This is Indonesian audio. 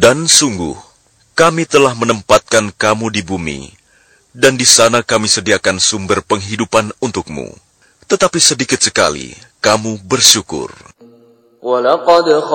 Dan sungguh, kami telah menempatkan kamu di bumi, dan di sana kami sediakan sumber penghidupan untukmu. Tetapi sedikit sekali kamu bersyukur. وَلَقَدْ